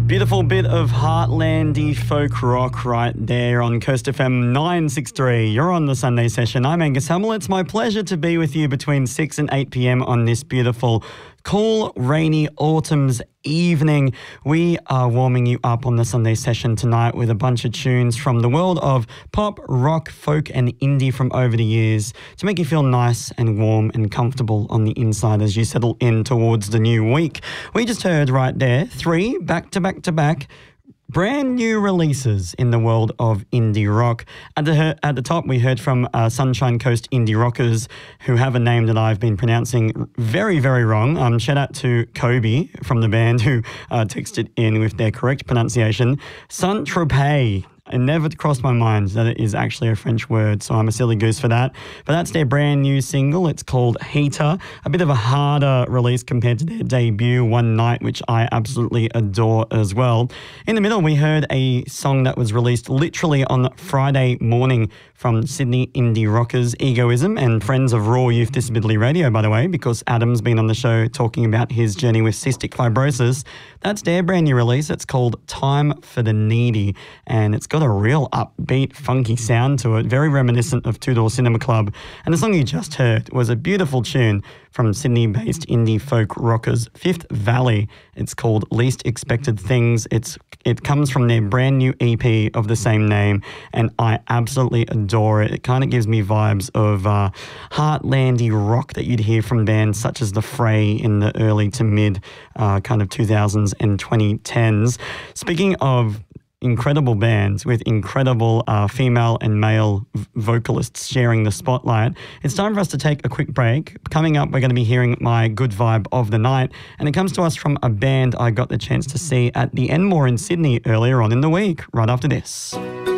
Beautiful bit of heartlandy folk rock right there on Coast FM 963. You're on the Sunday session. I'm Angus Hamill. It's my pleasure to be with you between 6 and 8 p.m. on this beautiful, cool, rainy autumn's evening. We are warming you up on the Sunday session tonight with a bunch of tunes from the world of pop, rock, folk and indie from over the years to make you feel nice and warm and comfortable on the inside as you settle in towards the new week. We just heard right there 3 back-to-back brand new releases in the world of indie rock. At the top, we heard from Sunshine Coast Indie Rockers, who have a name that I've been pronouncing very, very wrong. Shout out to Kobe from the band who texted in with their correct pronunciation. Saint-Tropez. It never crossed my mind that it is actually a French word, so I'm a silly goose for that. But that's their brand new single. It's called Heater, a bit of a harder release compared to their debut, One Night, which I absolutely adore as well. In the middle, we heard a song that was released literally on Friday morning from Sydney Indie Rockers, Egoism, and friends of Raw Youth Disability Radio, by the way, because Adam's been on the show talking about his journey with cystic fibrosis. That's their brand new release. It's called Time for the Needy, and it's got a real upbeat, funky sound to it, very reminiscent of Two Door Cinema Club. And the song you just heard was a beautiful tune from Sydney-based indie folk rockers Fifth Valley. It's called Least Expected Things. It comes from their brand new EP of the same name, and I absolutely adore it. It kind of gives me vibes of heartlandy rock that you'd hear from bands such as The Fray in the early to mid kind of 2000s and 2010s. Speaking of incredible bands with incredible female and male vocalists sharing the spotlight, it's time for us to take a quick break. Coming up, we're going to be hearing my good vibe of the night, and it comes to us from a band I got the chance to see at the Enmore in Sydney earlier on in the week, right after this.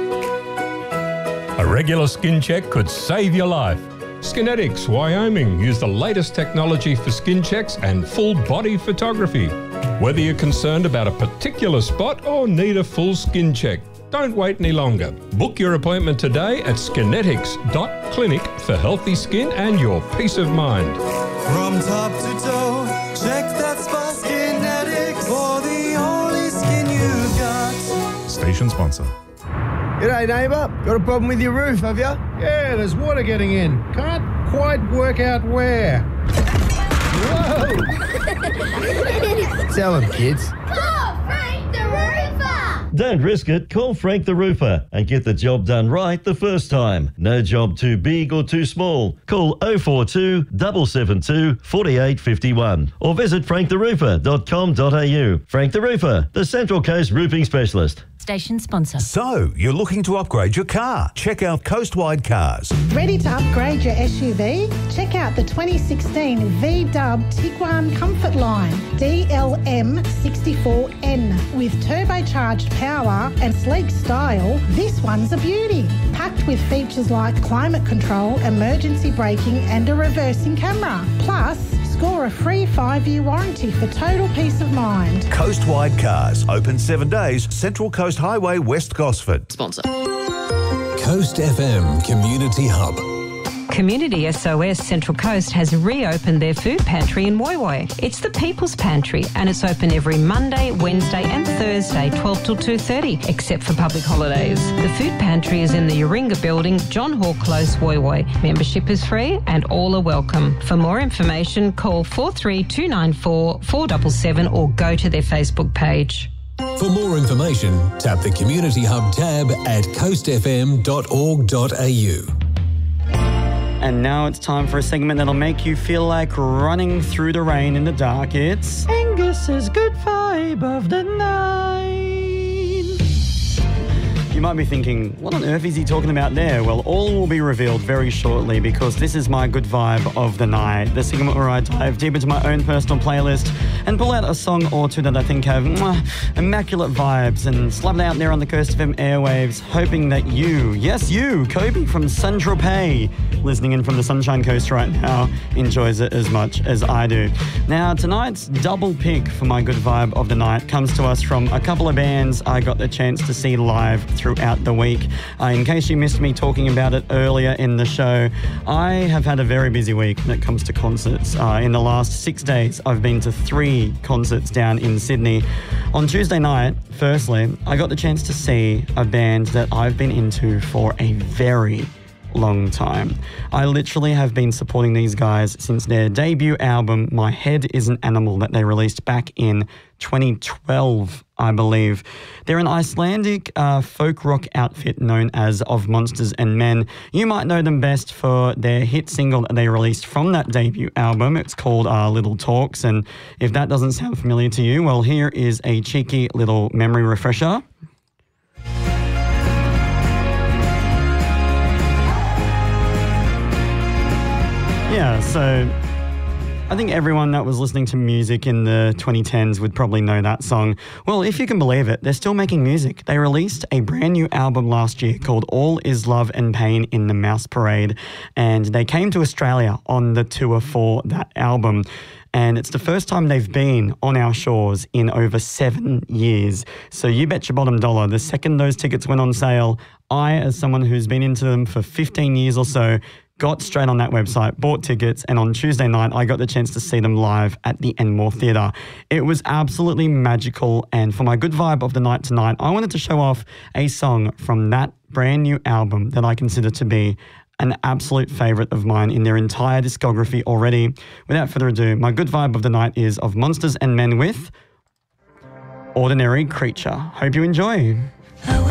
A regular skin check could save your life. Skinetics Wyoming use the latest technology for skin checks and full body photography. Whether you're concerned about a particular spot or need a full skin check, don't wait any longer. Book your appointment today at skinetics.clinic for healthy skin and your peace of mind. From top to toe, check that spot. Skinetics for the only skin you got. Station sponsor. G'day neighbour, got a problem with your roof, have you? Yeah, there's water getting in. Can't quite work out where. Whoa! Tell them, kids. Call Frank the Roofer! Don't risk it. Call Frank the Roofer and get the job done right the first time. No job too big or too small. Call 042 772 4851 or visit franktheroofer.com.au. Frank the Roofer, the Central Coast roofing specialist. Station sponsor. So, you're looking to upgrade your car? Check out Coastwide Cars. Ready to upgrade your SUV? Check out the 2016 V-Dub Tiguan Comfort Line DLM64N. With turbocharged power and sleek style, this one's a beauty. Packed with features like climate control, emergency braking and a reversing camera. Plus, score a free 5-year warranty for total peace of mind. Coastwide Cars, open 7 days, Central Coast Highway, West Gosford. Sponsor. Coast FM Community Hub. Community SOS Central Coast has reopened their food pantry in Woy Woy. It's the People's Pantry and it's open every Monday, Wednesday and Thursday, 12 till 2:30, except for public holidays. The food pantry is in the Yoringa building, John Hall Close, Woy Woy. Membership is free and all are welcome. For more information, call 43294 477 or go to their Facebook page. For more information, tap the Community Hub tab at coastfm.org.au. And now it's time for a segment that'll make you feel like running through the rain in the dark. It's Angus's Good Vibe of the Night. You might be thinking, what on earth is he talking about there? Well, all will be revealed very shortly because this is my good vibe of the night. The segment where I dive deep into my own personal playlist and pull out a song or two that I think have immaculate vibes and slap it out there on the Coast FM airwaves, hoping that you, yes you, Kobe from Saint-Tropez, listening in from the Sunshine Coast right now, enjoys it as much as I do. Now, tonight's double pick for my good vibe of the night comes to us from a couple of bands I got the chance to see live through throughout the week. In case you missed me talking about it earlier in the show, I have had a very busy week when it comes to concerts. In the last 6 days, I've been to 3 concerts down in Sydney. On Tuesday night, firstly, I got the chance to see a band that I've been into for a very long time. I literally have been supporting these guys since their debut album, My Head is an Animal, that they released back in 2012, I believe. They're an Icelandic folk rock outfit known as Of Monsters and Men. You might know them best for their hit single that they released from that debut album. It's called Little Talks, and if that doesn't sound familiar to you, well, here is a cheeky little memory refresher. Yeah, so I think everyone that was listening to music in the 2010s would probably know that song. Well, if you can believe it, they're still making music. They released a brand new album last year called All Is Love and Pain in the Mouse Parade, and they came to Australia on the tour for that album. And it's the first time they've been on our shores in over 7 years. So you bet your bottom dollar, the second those tickets went on sale, I, as someone who's been into them for 15 years or so, got straight on that website, bought tickets, and on Tuesday night, I got the chance to see them live at the Enmore Theatre. It was absolutely magical, and for my good vibe of the night tonight, I wanted to show off a song from that brand new album that I consider to be an absolute favourite of mine in their entire discography already. Without further ado, my good vibe of the night is Of Monsters and Men with Ordinary Creature. Hope you enjoy.